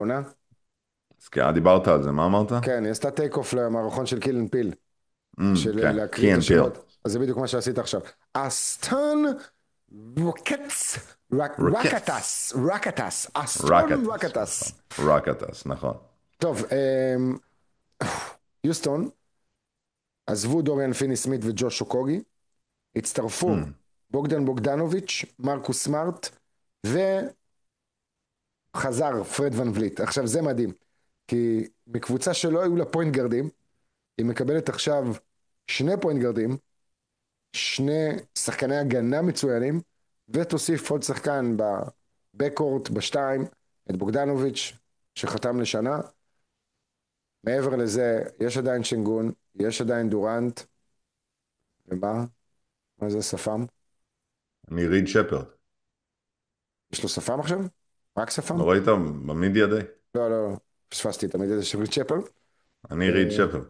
עונה? אז כן, דיברת על זה, מה אמרת? כן, היא עשתה טייק אוף למערכון של קיל אנד פיל, של כן, להקריא את קי אנד פיל. השמות, אז זה בדיוק מה שעשית עכשיו. אסטון רוקטס, רוקטס. רקטס, רקטס, אסטון רקטס, נכון. רקטס. רקטס, נכון. טוב, יוסטון, עזבו דוריאן פיני סמית וג'וש אוקוגי, הצטרפו Mm, בוגדן בוגדנוביץ', מרקוס סמארט, וחזר פרד ון וליט. עכשיו זה מדהים, כי מקבוצה שלא היו לה פוינט גרדים, היא מקבלת עכשיו שני פוינט גרדים, שני שחקני הגנה מצוינים, ותוסיף עוד שחקן בבקורט, בשתיים, את בוגדנוביץ', שחתם לשנה. מעבר לזה, יש עדיין שינגון, יש עדיין דורנט, ומה? מה זה שפם? אני ריד שפרד. יש לו שפם עכשיו? רק שפם? לא ראית? במידיה די. לא, לא, לא. פספסתי תמיד איזה שביל צ'פל. אני אה, ריד שפרד.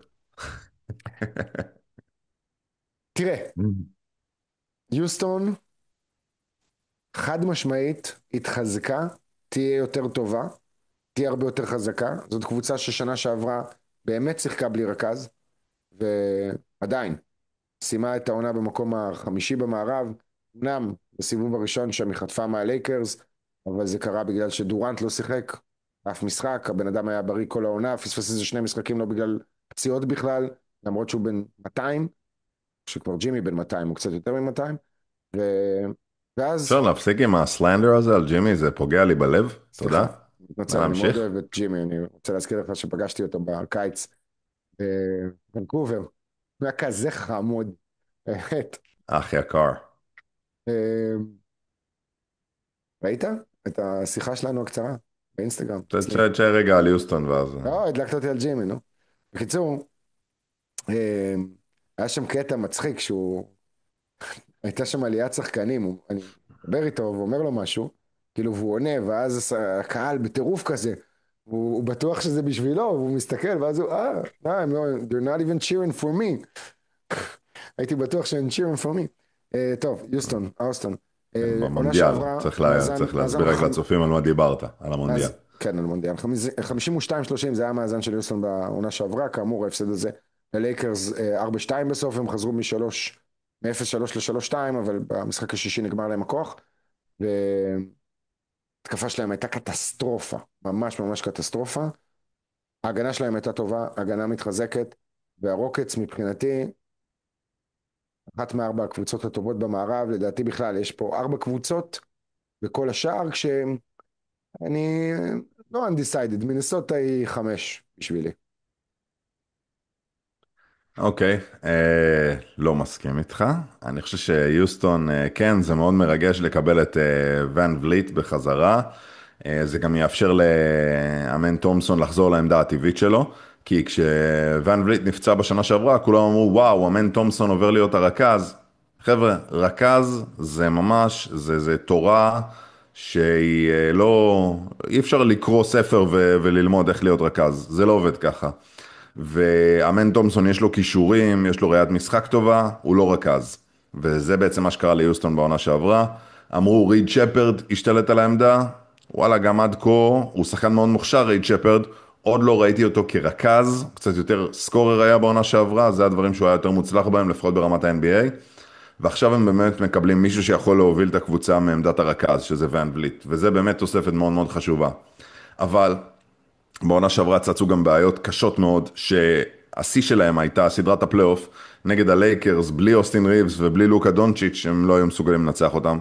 תראה, Mm. יוסטון חד משמעית התחזקה, תהיה יותר טובה, תהיה הרבה יותר חזקה. זאת קבוצה ששנה שעברה באמת שיחקה בלי רכז, ועדיין סיימה את העונה במקום החמישי במערב. אמנם בסיבוב הראשון שם היא חטפה מהלייקרס, אבל זה קרה בגלל שדורנט לא שיחק אף משחק, הבן אדם היה בריא כל העונה, פספס איזה שני משחקים לא בגלל פציעות בכלל, למרות שהוא בן 200, שכבר ג'ימי בן 200, הוא קצת יותר מ-200, ו... ואז, אפשר להפסיק עם הסלנדר הזה על ג'ימי, זה פוגע לי בלב, תודה. סליחה, מתנצל, אני מאוד ונמשיך. אוהב את ג'ימי, אני רוצה להזכיר לך שפגשתי אותו בקיץ בוונקובר, הוא היה כזה חמוד, באמת. אח יקר. אה, ראית את השיחה שלנו הקצרה באינסטגרם אצלי? תשאר רגע על יוסטון ואז... לא, הדלקת אותי על ג'ימי, נו. בקיצור, אה, היה שם קטע מצחיק שהוא, הייתה שם עליית שחקנים, אני מדבר איתו ואומר לו משהו, כאילו, והוא עונה, ואז הקהל בטירוף כזה, הוא בטוח שזה בשבילו, והוא מסתכל, ואז הוא, they're not even cheering for me. הייתי בטוח שהם cheering for me. טוב, יוסטון, אוסטון. כן, עונה במונדיאל. שעברה, צריך להסביר רק לצופים על מה דיברת, על המונדיאל. כן, על מונדיאל. 52-30 זה היה המאזן של יוסטון בעונה שעברה, כאמור ההפסד הזה ללייקרס 4-2 בסוף, הם חזרו מ-0-3 ל-3-2, אבל במשחק השישי נגמר להם הכוח, והתקפה שלהם הייתה קטסטרופה, ממש ממש קטסטרופה. ההגנה שלהם הייתה טובה, הגנה מתחזקת, והרוקטס מבחינתי, אחת מארבע הקבוצות הטובות במערב, לדעתי בכלל, יש פה ארבע קבוצות, וכל השאר אני לא undecided, מינסוטה היא חמש בשבילי. אוקיי, לא מסכים איתך. אני חושב שיוסטון, כן, זה מאוד מרגש לקבל את ון וליט בחזרה. זה גם יאפשר לאמן תומסון לחזור לעמדה הטבעית שלו, כי כשוון וליט נפצע בשנה שעברה, כולם אמרו, וואו, אמן תומסון עובר להיות הרכז. חבר'ה, רכז זה ממש, זה תורה שהיא לא, אי אפשר לקרוא ספר וללמוד איך להיות רכז, זה לא עובד ככה. ואמן תומסון יש לו כישורים, יש לו ראיית משחק טובה, הוא לא רכז. וזה בעצם מה שקרה ליוסטון בעונה שעברה. אמרו ריד שפרד השתלט על העמדה, וואלה גם עד כה הוא שחקן מאוד מוכשר ריד שפרד, עוד לא ראיתי אותו כרכז, קצת יותר סקורר היה בעונה שעברה, זה הדברים שהוא היה יותר מוצלח בהם, לפחות ברמת ה-NBA. ועכשיו הם באמת מקבלים מישהו שיכול להוביל את הקבוצה מעמדת הרכז, שזה ון וליט, וזה באמת תוספת מאוד מאוד חשובה. אבל בעונה שעברה צצו גם בעיות קשות מאוד, שהשיא שלהם הייתה סדרת הפלייאוף נגד הלייקרס, בלי אוסטין ריבס ובלי לוקה דונצ'יץ', הם לא היו מסוגלים לנצח אותם.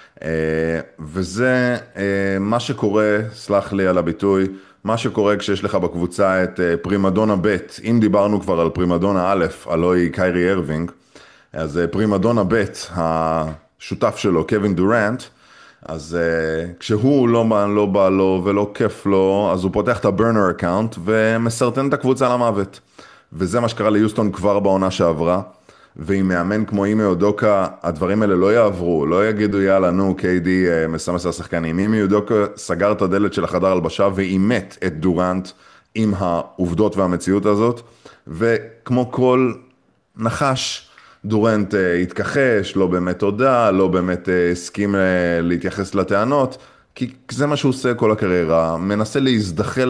וזה מה שקורה, סלח לי על הביטוי, מה שקורה כשיש לך בקבוצה את פרימדונה ב', אם דיברנו כבר על פרימדונה א', הלוא היא קיירי הרווינג, אז פרימדונה ב', השותף שלו, קווין דורנט, אז כשהוא לא בא לו ולא כיף לו, אז הוא פותח את הברנר אקאונט ומסרטן את הקבוצה למוות. וזה מה שקרה ליוסטון כבר בעונה שעברה. ועם מאמן כמו אימי אודוקה, הדברים האלה לא יעברו, לא יגידו יאללה נו, קיידי מסמס על השחקנים. אימי אודוקה סגר את הדלת של החדר הלבשה ואימת את דורנט עם העובדות והמציאות הזאת. וכמו כל נחש, דורנט התכחש, לא באמת הודע, לא באמת הסכים להתייחס לטענות, כי זה מה שהוא עושה כל הקריירה, מנסה להזדחל